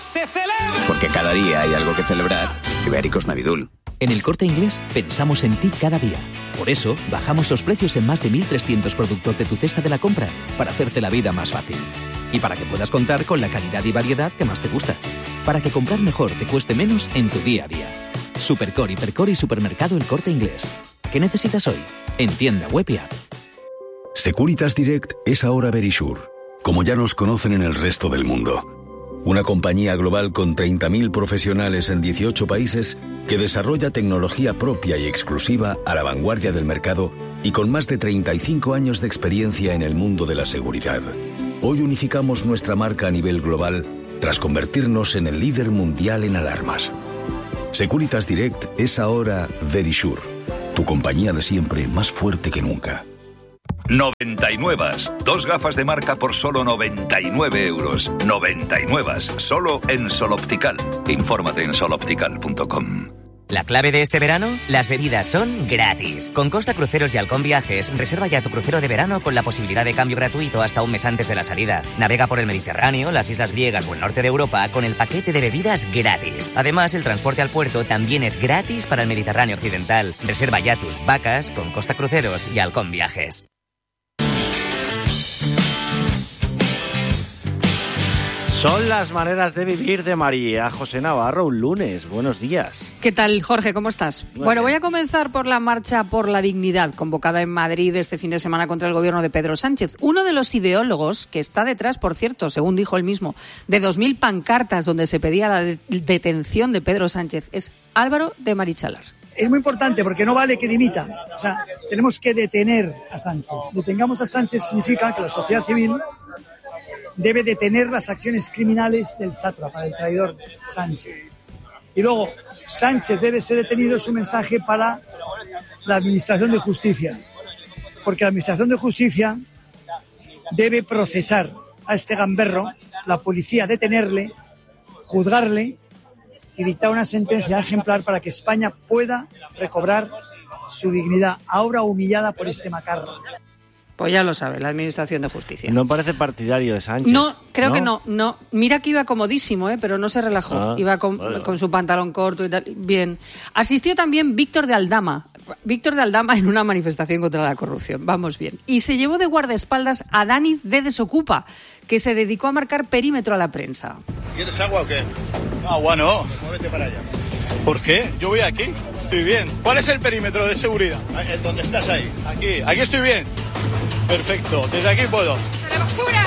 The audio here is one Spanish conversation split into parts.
¡Se celebra! Porque cada día hay algo que celebrar. Ibéricos Navidul. En El Corte Inglés pensamos en ti cada día. Por eso, bajamos los precios en más de 1.300 productos de tu cesta de la compra para hacerte la vida más fácil. Y para que puedas contar con la calidad y variedad que más te gusta. Para que comprar mejor te cueste menos en tu día a día. Supercore, Hipercor y Supermercado El Corte Inglés. ¿Qué necesitas hoy? En tienda web y app. Securitas Direct es ahora Verisure, como ya nos conocen en el resto del mundo. Una compañía global con 30.000 profesionales en 18 países que desarrolla tecnología propia y exclusiva a la vanguardia del mercado y con más de 35 años de experiencia en el mundo de la seguridad. Hoy unificamos nuestra marca a nivel global tras convertirnos en el líder mundial en alarmas. Securitas Direct es ahora Verisure, tu compañía de siempre más fuerte que nunca. 99. 2 gafas de marca por solo 99 euros. 99. Solo en Sol Optical. Infórmate en soloptical.com. ¿La clave de este verano? Las bebidas son gratis. Con Costa Cruceros y Halcón Viajes, reserva ya tu crucero de verano con la posibilidad de cambio gratuito hasta un mes antes de la salida. Navega por el Mediterráneo, las islas griegas o el norte de Europa con el paquete de bebidas gratis. Además, el transporte al puerto también es gratis para el Mediterráneo occidental. Reserva ya tus vacas con Costa Cruceros y Halcón Viajes. Son las maneras de vivir de María José Navarro, un lunes. Buenos días. ¿Qué tal, Jorge? ¿Cómo estás? Bueno, voy a comenzar por la marcha por la dignidad convocada en Madrid este fin de semana contra el gobierno de Pedro Sánchez. Uno de los ideólogos que está detrás, por cierto, según dijo él mismo, de 2.000 pancartas donde se pedía la detención de Pedro Sánchez es Álvaro de Marichalar. Es muy importante porque no vale que dimita. O sea, tenemos que detener a Sánchez. Detengamos a Sánchez significa que la sociedad civil debe detener las acciones criminales del sátrapa, del traidor Sánchez. Y luego, Sánchez debe ser detenido, es un mensaje para la Administración de Justicia. Porque la Administración de Justicia debe procesar a este gamberro, la policía detenerle, juzgarle y dictar una sentencia ejemplar para que España pueda recobrar su dignidad, ahora humillada por este macarro. Pues ya lo sabe, la Administración de Justicia. No parece partidario de Sánchez. No, creo que no. Mira que iba comodísimo, pero no se relajó. Iba con su pantalón corto y tal. Bien. Asistió también Víctor de Aldama. En una manifestación contra la corrupción. Vamos bien. Y se llevó de guardaespaldas a Dani de Desocupa, que se dedicó a marcar perímetro a la prensa. ¿Quieres agua o qué? Agua no. Muévete para allá. ¿Por qué? Yo voy aquí. Estoy bien. ¿Cuál es el perímetro de seguridad? ¿Dónde estás ahí? Aquí estoy bien. Perfecto, desde aquí puedo. ¡La basura!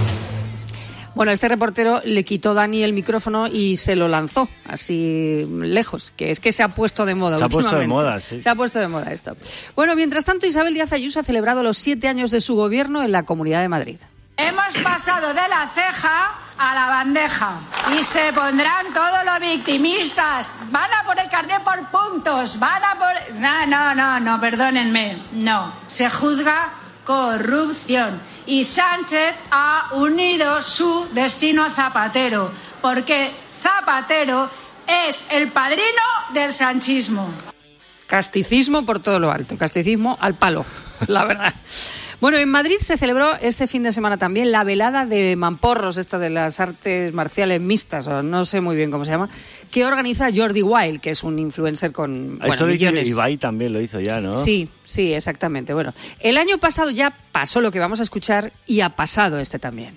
Bueno, este reportero le quitó Dani el micrófono y se lo lanzó así lejos, que es que se ha puesto de moda últimamente. Se ha puesto de moda, sí. Se ha puesto de moda esto. Bueno, mientras tanto, Isabel Díaz Ayuso ha celebrado los 7 años de su gobierno en la Comunidad de Madrid. Hemos pasado de la ceja a la bandeja y se pondrán todos los victimistas. Van a por el carnet por puntos, van a por... No, perdónenme, no. Se juzga corrupción. Y Sánchez ha unido su destino a Zapatero, porque Zapatero es el padrino del sanchismo. Casticismo por todo lo alto, casticismo al palo, la verdad. Bueno, en Madrid se celebró este fin de semana también la velada de mamporros, esta de las artes marciales mixtas, o no sé muy bien cómo se llama, que organiza Jordi Wild, que es un influencer con millones. Ibai también lo hizo ya, ¿no? Sí, exactamente. Bueno, el año pasado ya pasó lo que vamos a escuchar y ha pasado este también.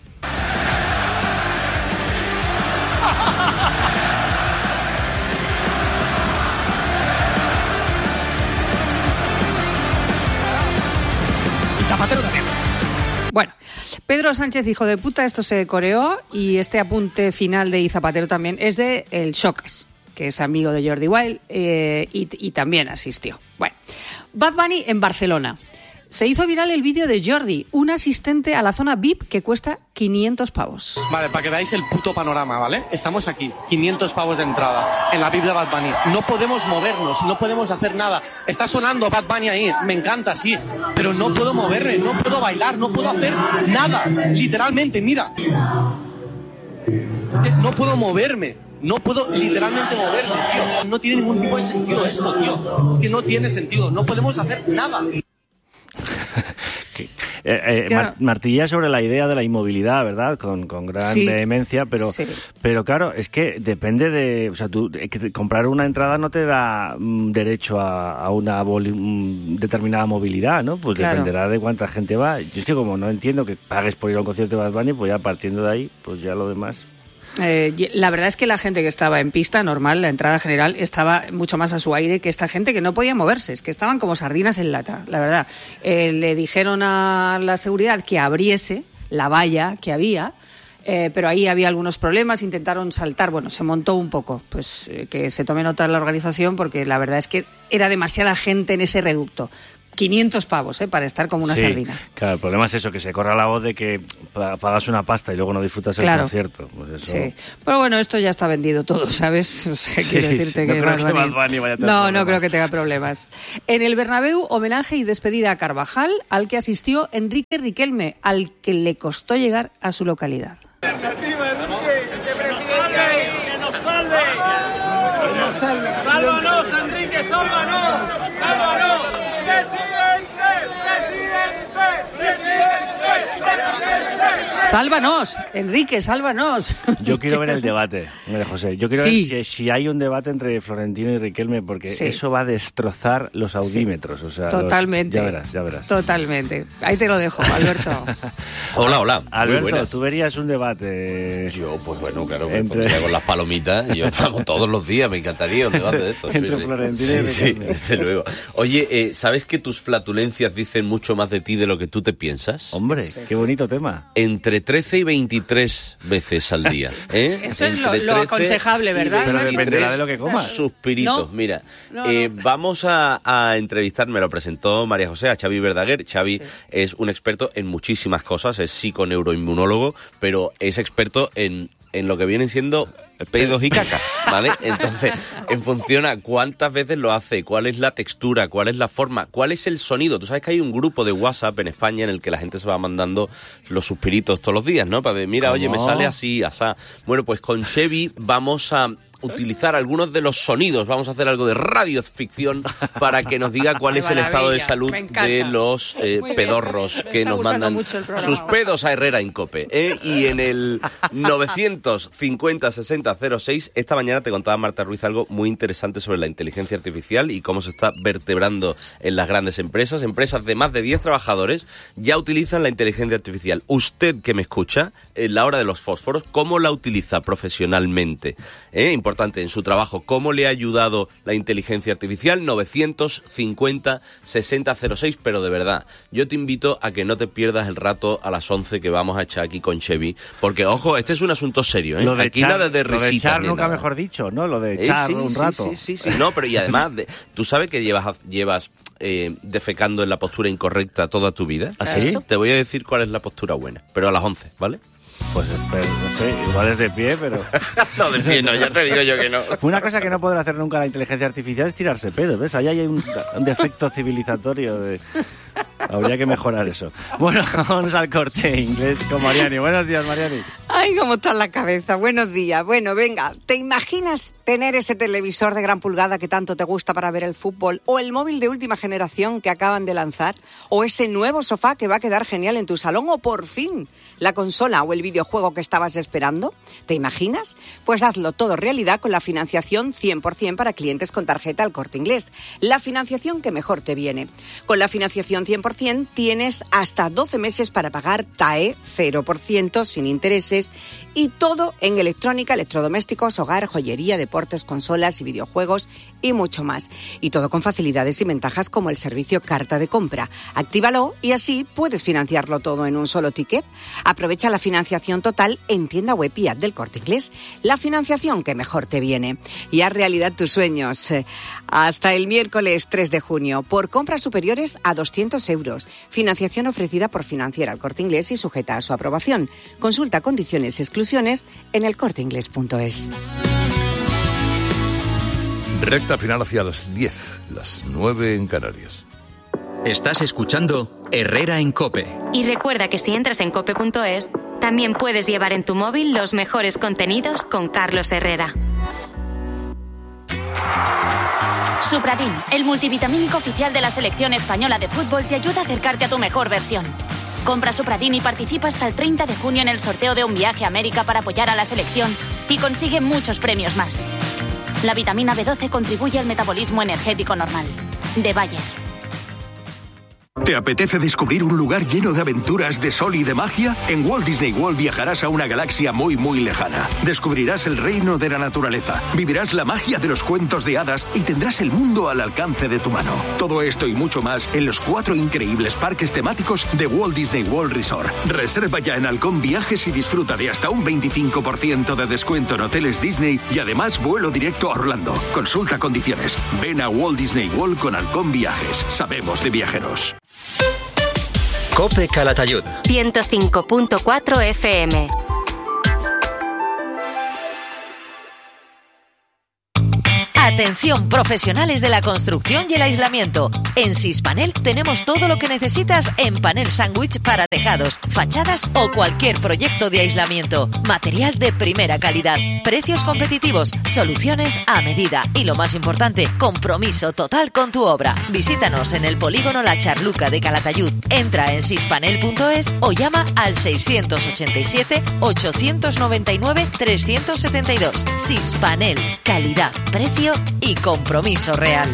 Zapatero también. Bueno, Pedro Sánchez, hijo de puta, esto se coreó y este apunte final de Zapatero también es de el Chocas, que es amigo de Jordi Wild y también asistió. Bueno, Bad Bunny en Barcelona. Se hizo viral el vídeo de Jordi, un asistente a la zona VIP que cuesta 500 pavos. Vale, para que veáis el puto panorama, ¿vale? Estamos aquí, 500 pavos de entrada, en la VIP de Bad Bunny. No podemos movernos, no podemos hacer nada. Está sonando Bad Bunny ahí, me encanta, sí, pero no puedo moverme, no puedo bailar, no puedo hacer nada. Literalmente, mira. Es que no puedo moverme. No puedo literalmente moverme, tío. No tiene ningún tipo de sentido esto, tío. Es que no tiene sentido, no podemos hacer nada. Claro. Martilla sobre la idea de la inmovilidad, ¿verdad? Con gran vehemencia, pero claro, es que depende de... O sea, comprar una entrada no te da derecho a una determinada movilidad, ¿no? Pues claro. Dependerá de cuánta gente va. Yo es que como no entiendo que pagues por ir a un concierto de Bad Bunny, pues ya partiendo de ahí, pues ya lo demás... La verdad es que la gente que estaba en pista normal, la entrada general, estaba mucho más a su aire que esta gente que no podía moverse, es que estaban como sardinas en lata, la verdad. Le dijeron a la seguridad que abriese la valla que había, pero ahí había algunos problemas, intentaron saltar, bueno, se montó un poco, pues que se tome nota la organización porque la verdad es que era demasiada gente en ese reducto. 500 pavos, para estar como una sardina. Claro, el problema es eso, que se corra la voz de que pagas una pasta y luego no disfrutas el concierto. Pues eso... Sí, pero bueno, esto ya está vendido todo, ¿sabes? O sea, quiero decirte no que creo que Bad Bunny vaya a tener problemas. No creo que tenga problemas. En el Bernabéu, homenaje y despedida a Carvajal, al que asistió Enrique Riquelme, al que le costó llegar a su localidad. ¡Sálvanos, Enrique, sálvanos! ¡Sálvanos! ¡Sálvanos, Enrique, sálvanos! Yo quiero ver el debate, José. Yo quiero ver si hay un debate entre Florentino y Riquelme, porque eso va a destrozar los audímetros. O sea, totalmente. Ya verás. Totalmente. Ahí te lo dejo, Alberto. Hola. Alberto, ¿tú verías un debate? Yo, pues bueno, claro, me pondría con las palomitas. Yo vamos todos los días, me encantaría un debate de esto. Entre Florentino y Riquelme. Sí, desde luego. Oye, ¿sabes que tus flatulencias dicen mucho más de ti de lo que tú te piensas? Hombre, qué bonito tema. Entre 13 y 23 veces al día. Eso es lo aconsejable, ¿verdad? Pero dependerá de lo que comas. Suspiritos. No. Mira, vamos a entrevistar, me lo presentó María José, a Xavi Verdaguer. Xavi es un experto en muchísimas cosas, es psiconeuroinmunólogo, pero es experto en lo que vienen siendo pedos y caca, ¿vale? Entonces, en función a cuántas veces lo hace, cuál es la textura, cuál es la forma, cuál es el sonido. Tú sabes que hay un grupo de WhatsApp en España en el que la gente se va mandando los suspiritos todos los días, ¿no? Para ver, mira, oye, me sale así, asá. Bueno, pues con Xavi vamos a utilizar algunos de los sonidos, vamos a hacer algo de radioficción para que nos diga cuál es el estado de salud de los pedorros que nos mandan sus pedos a Herrera en COPE. Y en el 950-6006, esta mañana te contaba Marta Ruiz algo muy interesante sobre la inteligencia artificial y cómo se está vertebrando en las grandes empresas. Empresas de más de 10 trabajadores ya utilizan la inteligencia artificial. Usted que me escucha, en la hora de los fósforos, ¿cómo la utiliza profesionalmente? Importante en su trabajo. ¿Cómo le ha ayudado la inteligencia artificial? 950-6006, pero de verdad, yo te invito a que no te pierdas el rato a las 11 que vamos a echar aquí con Xavi, porque, ojo, este es un asunto serio, ¿eh? Lo de aquí echar, nada de risitas. Lo de echar nunca nada. Mejor dicho, ¿no? Lo de echar un rato. Sí. No, pero y además, tú sabes que llevas defecando en la postura incorrecta toda tu vida. ¿Así? Te voy a decir cuál es la postura buena, pero a las 11, ¿vale? Pues no sé, igual es de pie, pero... No, de pie no, ya te digo yo que no. Una cosa que no podrá hacer nunca la inteligencia artificial es tirarse pedos, ¿ves? Ahí hay un defecto civilizatorio de... Habría que mejorar eso. Bueno, vamos al Corte Inglés con Mariani. Buenos días, Mariani. Ay, cómo está en la cabeza. Buenos días. Bueno, venga, ¿te imaginas tener ese televisor de gran pulgada que tanto te gusta para ver el fútbol? ¿O el móvil de última generación que acaban de lanzar? ¿O ese nuevo sofá que va a quedar genial en tu salón? ¿O por fin la consola o el videojuego que estabas esperando? ¿Te imaginas? Pues hazlo todo realidad con la financiación 100% para clientes con tarjeta El Corte Inglés. La financiación que mejor te viene. Con la financiación 100% tienes hasta 12 meses para pagar TAE 0% sin intereses y todo en electrónica, electrodomésticos, hogar, joyería, deportes, consolas y videojuegos y mucho más. Y todo con facilidades y ventajas como el servicio carta de compra. Actívalo y así puedes financiarlo todo en un solo ticket. Aprovecha la financiación total en tienda web y app del Corte Inglés. La financiación que mejor te viene. Y haz realidad tus sueños. Hasta el miércoles 3 de junio. Por compras superiores a 200 euros. Financiación ofrecida por Financiera El Corte Inglés y sujeta a su aprobación. Consulta condiciones y exclusiones en elcorteinglés.es. Recta final hacia las 10, las 9 en Canarias. Estás escuchando Herrera en COPE. Y recuerda que si entras en cope.es, también puedes llevar en tu móvil los mejores contenidos con Carlos Herrera. Supradin, el multivitamínico oficial de la selección española de fútbol, te ayuda a acercarte a tu mejor versión. Compra Supradin y participa hasta el 30 de junio en el sorteo de un viaje a América para apoyar a la selección y consigue muchos premios más. La vitamina B12 contribuye al metabolismo energético normal. De Bayer. ¿Te apetece descubrir un lugar lleno de aventuras, de sol y de magia? En Walt Disney World viajarás a una galaxia muy, muy lejana. Descubrirás el reino de la naturaleza, vivirás la magia de los cuentos de hadas y tendrás el mundo al alcance de tu mano. Todo esto y mucho más en los 4 increíbles parques temáticos de Walt Disney World Resort. Reserva ya en Halcón Viajes y disfruta de hasta un 25% de descuento en hoteles Disney y además vuelo directo a Orlando. Consulta condiciones. Ven a Walt Disney World con Halcón Viajes. Sabemos de viajeros. COPE Calatayud 105.4 FM. Atención, profesionales de la construcción y el aislamiento. En Sispanel tenemos todo lo que necesitas en panel sándwich para tejados, fachadas o cualquier proyecto de aislamiento. Material de primera calidad, precios competitivos, soluciones a medida y, lo más importante, compromiso total con tu obra. Visítanos en el polígono La Charluca de Calatayud. Entra en sispanel.es o llama al 687 899 372. Sispanel, calidad, precio y compromiso real.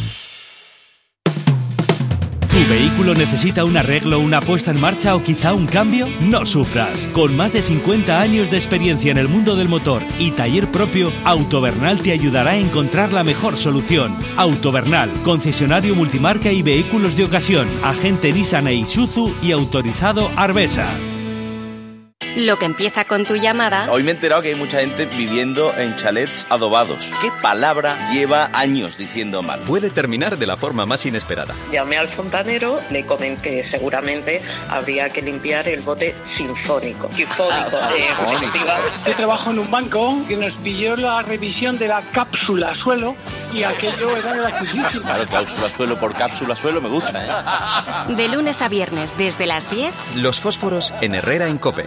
¿Tu vehículo necesita un arreglo, una puesta en marcha o quizá un cambio? No sufras. Con más de 50 años de experiencia en el mundo del motor y taller propio, Autovernal te ayudará a encontrar la mejor solución. Autovernal, concesionario multimarca y vehículos de ocasión, agente Nissan e Isuzu y autorizado Arbesa. Lo que empieza con tu llamada... Hoy me he enterado que hay mucha gente viviendo en chalets adobados. ¿Qué palabra lleva años diciendo mal? Puede terminar de la forma más inesperada. Llamé al fontanero, le comenté que seguramente habría que limpiar el bote sinfónico. Yo trabajo en un banco que nos pilló la revisión de la cápsula suelo y aquello era gratuísimo. Claro, cláusula suelo por cápsula suelo me gusta, ¿eh? De lunes a viernes desde las 10. Los fósforos en Herrera en COPE.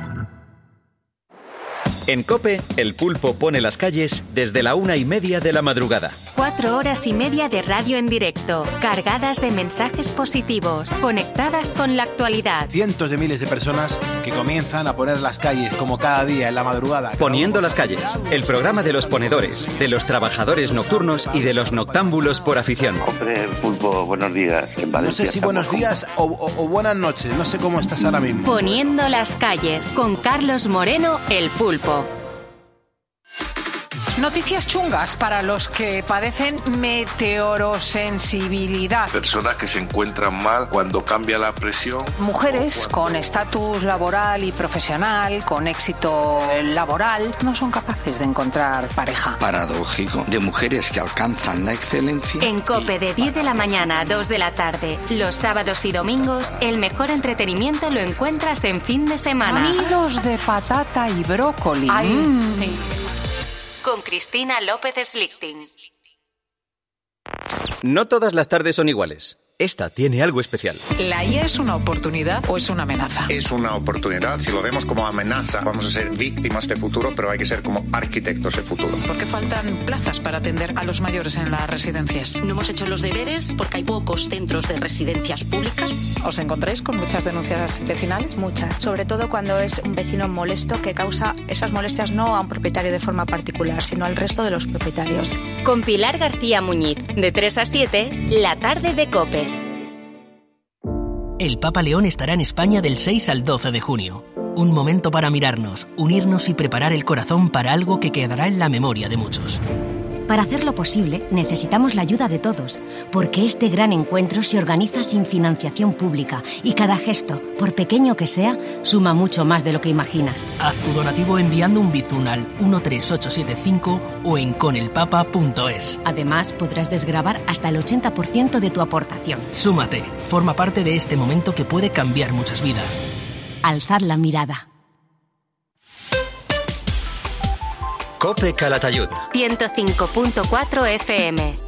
En COPE, el pulpo pone las calles desde la 1:30 de la madrugada. 4 horas y media de radio en directo, cargadas de mensajes positivos, conectadas con la actualidad. Cientos de miles de personas que comienzan a poner las calles como cada día en la madrugada. Poniendo las calles, el programa de los ponedores, de los trabajadores nocturnos y de los noctámbulos por afición. Hombre, pulpo, buenos días. En Valencia, no sé si buenos días o buenas noches, no sé cómo estás ahora mismo. Poniendo las calles, con Carlos Moreno, el pulpo. Noticias chungas para los que padecen meteorosensibilidad. Personas que se encuentran mal cuando cambia la presión. Mujeres con estatus laboral y profesional, con éxito laboral, no son capaces de encontrar pareja. Paradójico, de mujeres que alcanzan la excelencia. En COPE de 10 de la mañana a 2 de la tarde, los sábados y domingos, el mejor entretenimiento lo encuentras en fin de semana. Nidos de patata y brócoli. Sí. Con Cristina López Slichting. No todas las tardes son iguales. Esta tiene algo especial. ¿La IA es una oportunidad o es una amenaza? Es una oportunidad. Si lo vemos como amenaza, vamos a ser víctimas de futuro, pero hay que ser como arquitectos de futuro. ¿Por qué faltan plazas para atender a los mayores en las residencias? No hemos hecho los deberes porque hay pocos centros de residencias públicas. ¿Os encontráis con muchas denuncias vecinales? Muchas, sobre todo cuando es un vecino molesto que causa esas molestias no a un propietario de forma particular, sino al resto de los propietarios. Con Pilar García Muñiz, de 3 a 7, la tarde de COPE. El Papa León estará en España del 6 al 12 de junio. Un momento para mirarnos, unirnos y preparar el corazón para algo que quedará en la memoria de muchos. Para hacerlo posible, necesitamos la ayuda de todos, porque este gran encuentro se organiza sin financiación pública y cada gesto, por pequeño que sea, suma mucho más de lo que imaginas. Haz tu donativo enviando un bizun al 13875 o en conelpapa.es. Además, podrás desgravar hasta el 80% de tu aportación. Súmate, forma parte de este momento que puede cambiar muchas vidas. Alzad la mirada. COPE Calatayud 105.4 FM.